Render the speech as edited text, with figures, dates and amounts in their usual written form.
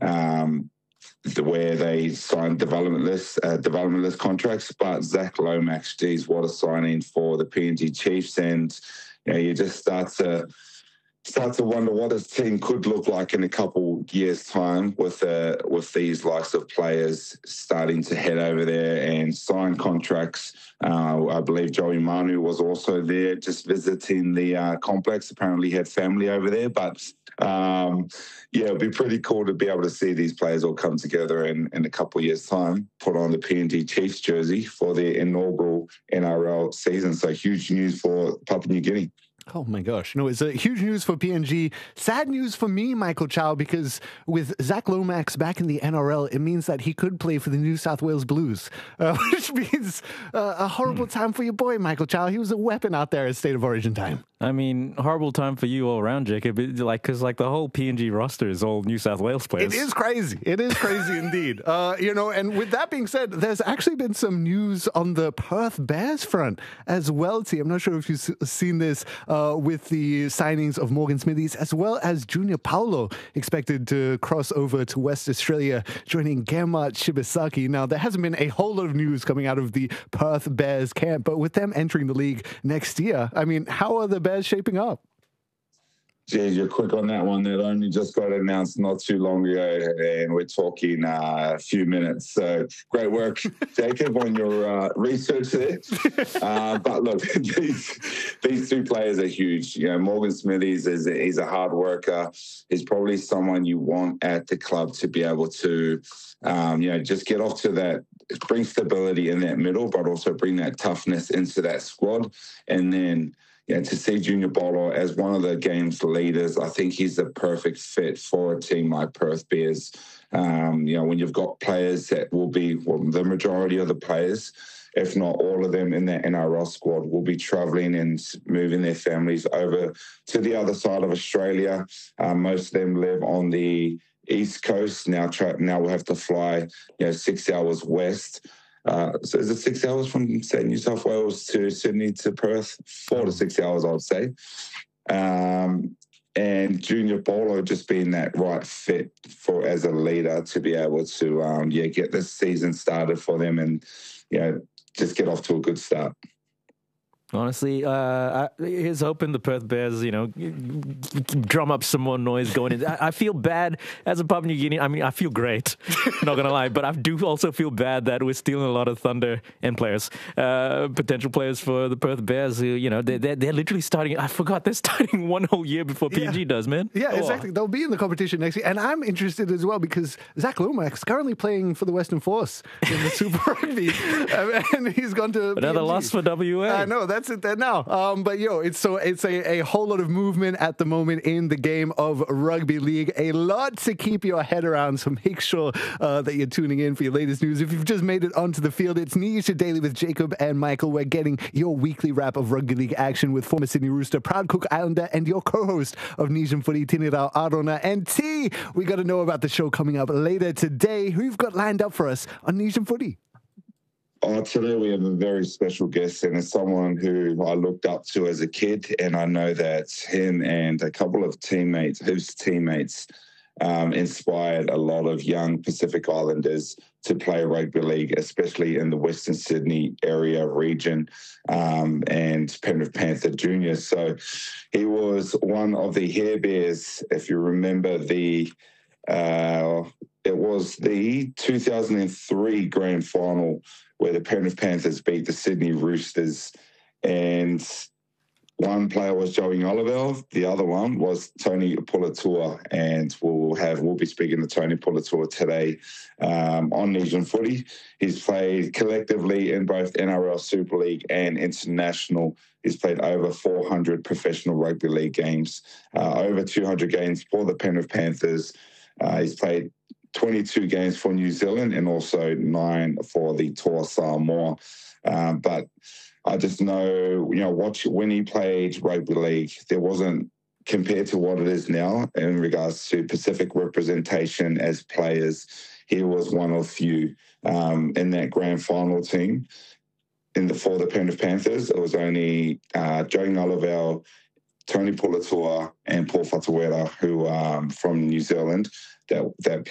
where they signed development list contracts. But Zach Lomax, geez, what a signing for the PNG Chiefs. And you just start to wonder what his team could look like in a couple years' time with these likes of players starting to head over there and sign contracts. I believe Joey Manu was also there just visiting the complex. Apparently he had family over there. But, it'd be pretty cool to be able to see these players all come together in a couple of years' time, put on the PNG Chiefs jersey for their inaugural NRL season. So huge news for Papua New Guinea. Oh my gosh. No, it's a huge news for PNG. Sad news for me, Michael Chow, because with Zach Lomax back in the NRL, it means that he could play for the New South Wales Blues, which means a horrible time for your boy, Michael Chow. He was a weapon out there at State of Origin time. I mean, horrible time for you all around, Jacob. Because the whole PNG roster is all New South Wales players. It is crazy. It is crazy indeed. And with that being said, there's actually been some news on the Perth Bears front as well, T. I'm not sure if you've seen this with the signings of Morgan Smithies, as well as Junior Paulo expected to cross over to West Australia, joining Germart Shibasaki. Now, there hasn't been a whole lot of news coming out of the Perth Bears camp, but with them entering the league next year, I mean, how are the Bears shaping up? Geez, you're quick on that one. That only just got announced not too long ago, and we're talking a few minutes. So great work, Jacob, on your research there. But look, these two players are huge. Morgan Smithies he's a hard worker. He's probably someone you want at the club to be able to, just get off to that, bring stability in that middle, but also bring that toughness into that squad, and then. To see Junior Paulo as one of the game's leaders, I think he's the perfect fit for a team like Perth Bears. When you've got players that will be, the majority of the players, if not all of them in that NRL squad, will be travelling and moving their families over to the other side of Australia. Most of them live on the East Coast. Now we'll have to fly 6 hours west. So is it 6 hours from, say, New South Wales to Sydney to Perth? 4 to 6 hours, I would say. And Junior Paulo just being that right fit for as a leader to be able to, get this season started for them and, just get off to a good start. Honestly, here's hoping the Perth Bears, drum up some more noise going in. I feel bad as a Papua New Guinea. I mean, I feel great, not going to lie, but I do also feel bad that we're stealing a lot of thunder and players, potential players for the Perth Bears who, they're literally starting, I forgot, they're starting one whole year before PNG does, man. Yeah, exactly. They'll be in the competition next year. And I'm interested as well because Zach Lomax is currently playing for the Western Force in the Super Rugby. And he's gone to another PNG. loss for WA. I know, that's it there now. But it's a whole lot of movement at the moment in the game of rugby league. A lot to keep your head around, so make sure that you're tuning in for your latest news. If you've just made it onto the field, it's Nisha Daily with Jacob and Michael. We're getting your weekly wrap of rugby league action with former Sydney Rooster, proud Cook Islander, and your co-host of Nijam Footy, Tinirao Arona. And T, we got to know about the show coming up later today. Who you've got lined up for us on Nijam Footy? Today we have a very special guest, and it's someone who I looked up to as a kid, and I know that him and a couple of his teammates inspired a lot of young Pacific Islanders to play rugby league, especially in the Western Sydney area region, and Penrith Panther Junior. So he was one of the Hair Bears, if you remember it was the 2003 grand final where the Penrith Panthers beat the Sydney Roosters, and one player was Joey Oliver, the other one was Tony Puletua, and we'll be speaking to Tony Puletua today on Nijam Footy. He's played collectively in both NRL Super League and International. He's played over 400 professional rugby league games, over 200 games for the Penrith Panthers. He's played 22 games for New Zealand and also 9 for the Toa Samoa. But I just know, when he played rugby league, there wasn't, compared to what it is now in regards to Pacific representation as players, he was one of few in that grand final team. For the Penrith Panthers, it was only Joey Ngalavel, Tony Puletua and Paul Whatuera, who from New Zealand, that